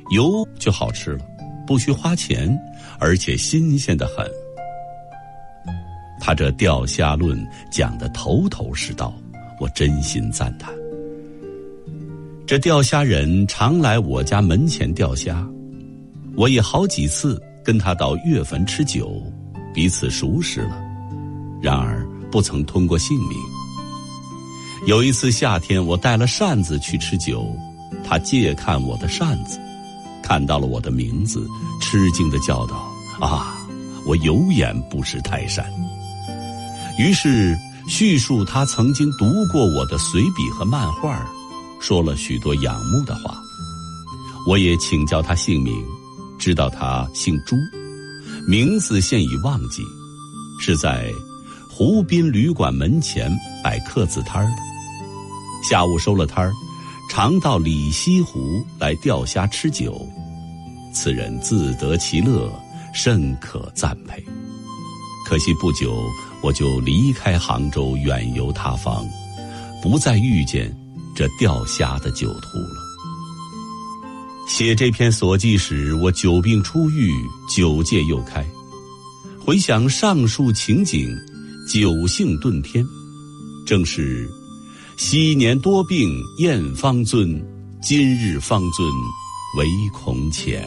油就好吃了，不需花钱，而且新鲜得很。他这钓虾论讲得头头是道，我真心赞叹。这钓虾人常来我家门前钓虾，我也好几次跟他到月坟吃酒，彼此熟识了，然而不曾通过姓名。有一次夏天，我带了扇子去吃酒，他借看我的扇子，看到了我的名字，吃惊地叫道：啊，我有眼不识泰山。于是叙述他曾经读过我的随笔和漫画，说了许多仰慕的话。我也请教他姓名，知道他姓朱，名字现已忘记，是在湖滨旅馆门前摆客字摊的。下午收了摊儿，常到李西湖来钓虾吃酒，此人自得其乐，甚可赞佩。可惜不久我就离开杭州，远游他方，不再遇见这钓虾的酒徒了。写这篇所记时，我久病初愈，酒戒又开，回想上述情景，酒兴顿天，正是昔年多病验方尊，今日方尊唯恐浅。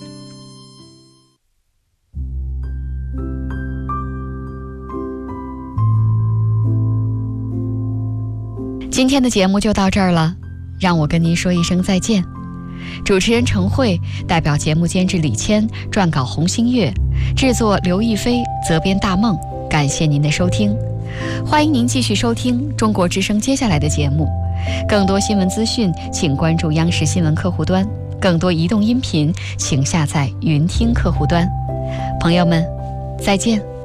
今天的节目就到这儿了，让我跟您说一声再见。主持人程慧，代表节目监制李谦，撰稿洪新月，制作刘亦菲，责编大梦。感谢您的收听，欢迎您继续收听中国之声接下来的节目。更多新闻资讯请关注央视新闻客户端，更多移动音频请下载云听客户端。朋友们，再见。